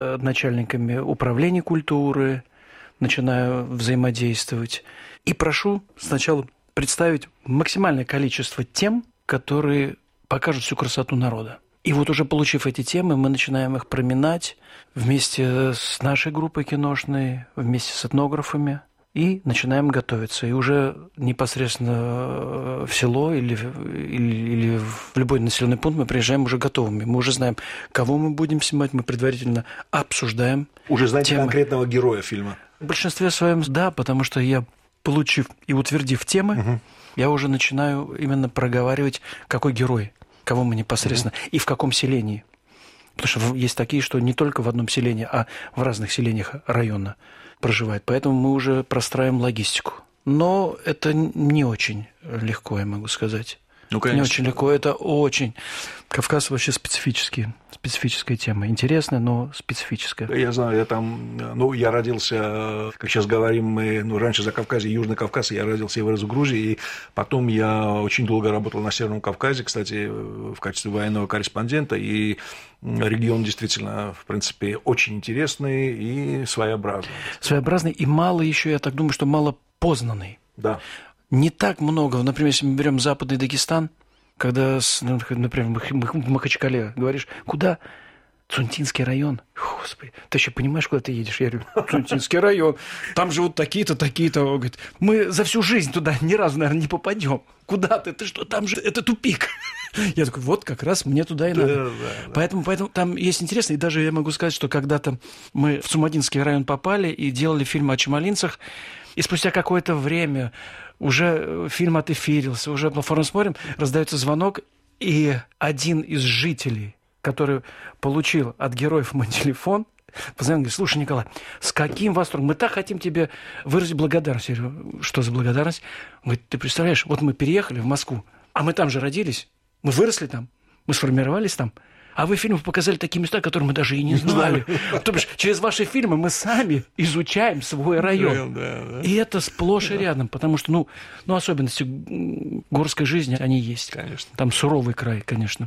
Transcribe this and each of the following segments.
начальниками управления культуры, начинаю взаимодействовать. И прошу сначала представить максимальное количество тем, которые покажут всю красоту народа. И вот уже получив эти темы, мы начинаем их проминать вместе с нашей группой киношной, вместе с этнографами, и начинаем готовиться. И уже непосредственно в село или в любой населенный пункт мы приезжаем уже готовыми. Мы уже знаем, кого мы будем снимать, мы предварительно обсуждаем. Уже знаете темы. Конкретного героя фильма? В большинстве своем, да, потому что я, получив и утвердив темы, я уже начинаю именно проговаривать, какой герой, кого мы непосредственно, и в каком селении. Потому что есть такие, что не только в одном селении, а в разных селениях района проживают. Поэтому мы уже простраиваем логистику. Но это не очень легко, я могу сказать. Ну, конечно. Не очень легко, это очень... Кавказ вообще специфическая тема. Интересная, но специфическая. Я знаю, я родился, как сейчас говорим, мы, раньше за Кавказе, Южный Кавказ, я родился и вырос в Грузии, и потом я очень долго работал на Северном Кавказе, кстати, в качестве военного корреспондента, и регион действительно, в принципе, очень интересный и своеобразный. Своеобразный и мало еще, я так думаю, что мало познанный. Да. Не так много, например, если мы берем Западный Дагестан, когда, например, в Махачкале говоришь, куда? Цунтинский район. Господи, ты еще понимаешь, куда ты едешь? Я говорю, Цунтинский район. Там живут такие-то, такие-то. Он говорит, мы за всю жизнь туда ни разу, наверное, не попадем. Куда ты? Ты что, там же это тупик. Я такой, вот как раз мне туда и надо. Да. Поэтому там есть интересно. И даже я могу сказать, что когда-то мы в Цумадинский район попали и делали фильм о чемалинцах. И спустя какое-то время уже фильм отэфирился, уже платформу смотрим, раздается звонок, и один из жителей, который получил от героев мой телефон, позвонил, говорит, слушай, Николай, с каким восторгом, мы так хотим тебе выразить благодарность. Я говорю, что за благодарность? Он говорит, ты представляешь, вот мы переехали в Москву, а мы там же родились, мы выросли там, мы сформировались там. А вы фильмы показали такие места, которые мы даже и не знали. То бишь, через ваши фильмы мы сами изучаем свой район. Да. И это сплошь и рядом, потому что, особенности горской жизни, они есть. Конечно. Там суровый край, конечно.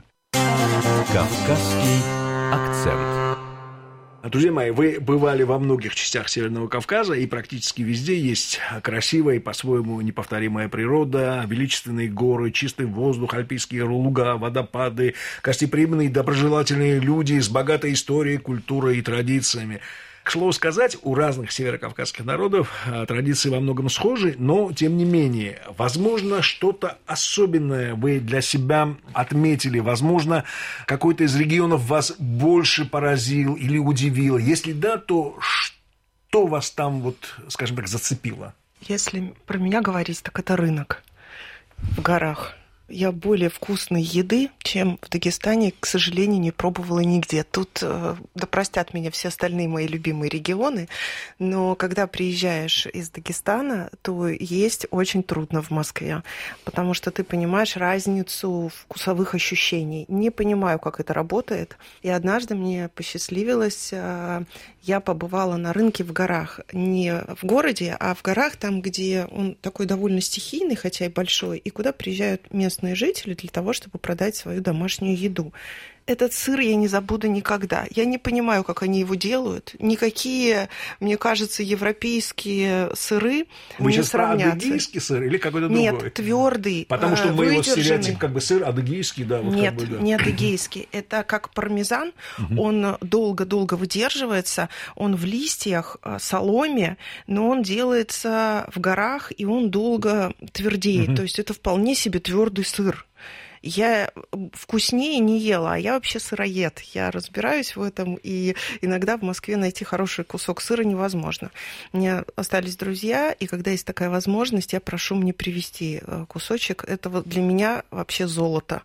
Кавказский акцент. Друзья мои, вы бывали во многих частях Северного Кавказа, и практически везде есть красивая и по-своему неповторимая природа, величественные горы, чистый воздух, альпийские луга, водопады, гостеприимные и доброжелательные люди с богатой историей, культурой и традициями. К слову сказать, у разных северокавказских народов традиции во многом схожи, но, тем не менее, возможно, что-то особенное вы для себя отметили, возможно, какой-то из регионов вас больше поразил или удивил. Если да, то что вас там, скажем так, зацепило? Если про меня говорить, так это рынок в горах. Я более вкусной еды, чем в Дагестане, к сожалению, не пробовала нигде. Тут, да простят меня все остальные мои любимые регионы, но когда приезжаешь из Дагестана, то есть очень трудно в Москве, потому что ты понимаешь разницу вкусовых ощущений. Не понимаю, как это работает. И однажды мне посчастливилось, я побывала на рынке в горах. Не в городе, а в горах, там, где он такой довольно стихийный, хотя и большой, и куда приезжают местные жители для того, чтобы продать свою домашнюю еду. Этот сыр я не забуду никогда. Я не понимаю, как они его делают. Никакие, мне кажется, европейские сыры Вы не сейчас сравнятся. Про адыгейский сыр или какой-то другой? Нет, твердый. Потому что мы его стереотип, как бы сыр адыгейский, да. Нет, не адыгейский. Это как пармезан. Он долго-долго выдерживается. Он в листьях, соломе, но он делается в горах, и он долго твердеет. То есть это вполне себе твердый сыр. Я вкуснее не ела, а я вообще сыроед. Я разбираюсь в этом, и иногда в Москве найти хороший кусок сыра невозможно. У меня остались друзья, и когда есть такая возможность, я прошу мне привезти кусочек. Это для меня вообще золото.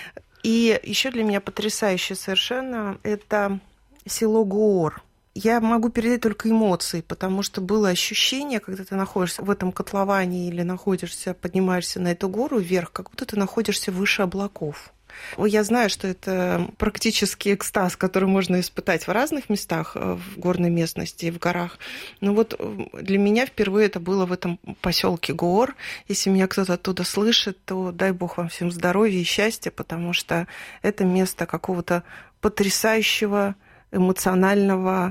И еще для меня потрясающе совершенно это село Гоор. Я могу передать только эмоции, потому что было ощущение, когда ты находишься в этом котловане или поднимаешься на эту гору вверх, как будто ты находишься выше облаков. Я знаю, что это практически экстаз, который можно испытать в разных местах, в горной местности, в горах. Но вот для меня впервые это было в этом поселке Гоор. Если меня кто-то оттуда слышит, то дай бог вам всем здоровья и счастья, потому что это место какого-то потрясающего эмоционального